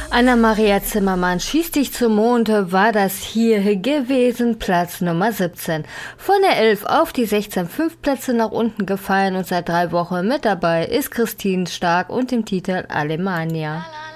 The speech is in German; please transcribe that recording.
Anna-Maria Zimmermann, Schieß dich zum Mond, war das hier gewesen, Platz Nummer 17. Von der 11 auf die 16, 5 Plätze nach unten gefallen und seit 3 Wochen mit dabei ist Christine Stark und dem Titel Alemannia.